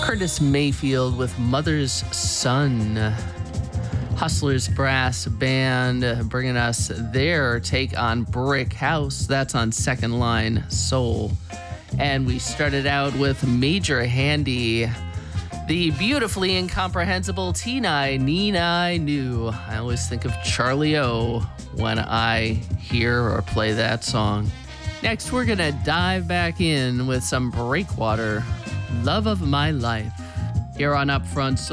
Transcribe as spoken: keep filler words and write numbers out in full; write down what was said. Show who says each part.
Speaker 1: Curtis Mayfield with Mother's Son. Hustlers Brass Band bringing us their take on Brick House. That's on Second Line Soul. And we started out with Major Handy, the beautifully incomprehensible Teen-I Neen-I Knew. I always think of Charlie O when I hear or play that song. Next, we're going to dive back in with some Breakwater, Love of My Life, here on Upfront Soul.